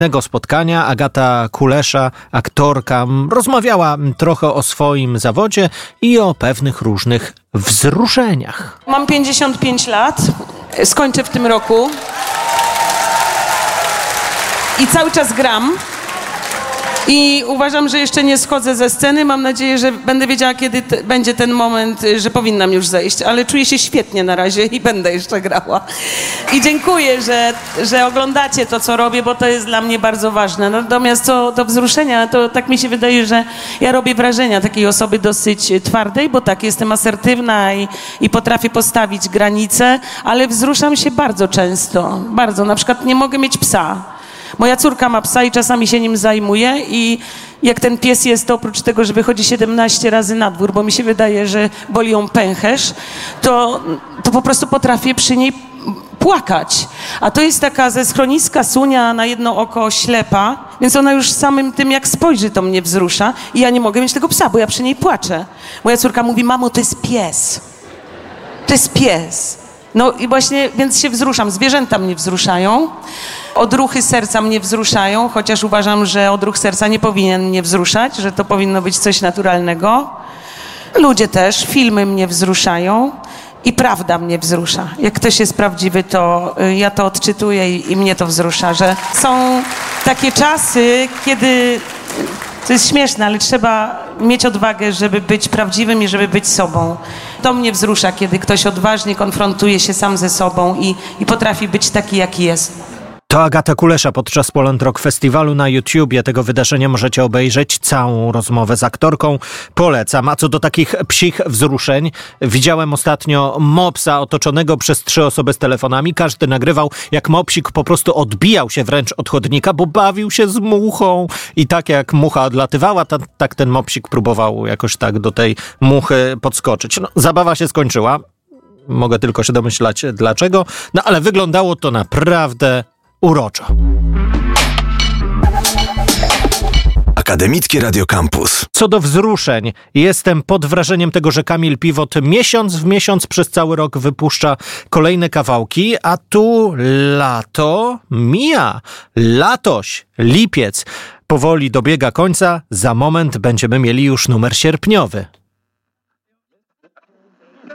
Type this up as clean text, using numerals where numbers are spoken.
spotkania Agata Kulesza, aktorka, rozmawiała trochę o swoim zawodzie i o pewnych różnych wzruszeniach. Mam 55 lat, skończę w tym roku i cały czas gram. I uważam, że jeszcze nie schodzę ze sceny. Mam nadzieję, że będę wiedziała, kiedy będzie ten moment, że powinnam już zejść. Ale czuję się świetnie na razie i będę jeszcze grała. I dziękuję, że oglądacie to, co robię, bo to jest dla mnie bardzo ważne. Natomiast co do wzruszenia, to tak mi się wydaje, że ja robię wrażenia takiej osoby dosyć twardej, bo tak, jestem asertywna i potrafię postawić granice, ale wzruszam się bardzo często. Bardzo. Na przykład nie mogę mieć psa. Moja córka ma psa i czasami się nim zajmuje i jak ten pies jest, to oprócz tego, że wychodzi 17 razy na dwór, bo mi się wydaje, że boli ją pęcherz, to po prostu potrafię przy niej płakać. A to jest taka ze schroniska Sunia na jedno oko ślepa, więc ona już samym tym, jak spojrzy, to mnie wzrusza i ja nie mogę mieć tego psa, bo ja przy niej płaczę. Moja córka mówi: mamo, to jest pies. To jest pies. No i właśnie, więc się wzruszam. Zwierzęta mnie wzruszają. Odruchy serca mnie wzruszają, chociaż uważam, że odruch serca nie powinien mnie wzruszać, że to powinno być coś naturalnego. Ludzie też, filmy mnie wzruszają i prawda mnie wzrusza. Jak ktoś jest prawdziwy, to ja to odczytuję i mnie to wzrusza, że są takie czasy, kiedy... To jest śmieszne, ale trzeba mieć odwagę, żeby być prawdziwym i żeby być sobą. To mnie wzrusza, kiedy ktoś odważnie konfrontuje się sam ze sobą i potrafi być taki, jaki jest. To Agata Kulesza podczas Poland Rock Festiwalu na YouTubie. Tego wydarzenia możecie obejrzeć całą rozmowę z aktorką. Polecam. A co do takich psich wzruszeń, widziałem ostatnio mopsa otoczonego przez 3 osoby z telefonami. Każdy nagrywał, jak mopsik po prostu odbijał się wręcz od chodnika, bo bawił się z muchą. I tak jak mucha odlatywała, tak ten mopsik próbował jakoś tak do tej muchy podskoczyć. No, zabawa się skończyła. Mogę tylko się domyślać dlaczego. No ale wyglądało to naprawdę uroczo. Akademickie Radio Campus. Co do wzruszeń, jestem pod wrażeniem tego, że Kamil Piwot miesiąc w miesiąc przez cały rok wypuszcza kolejne kawałki, a tu lato mija. Latoś, lipiec powoli dobiega końca. Za moment będziemy mieli już numer sierpniowy.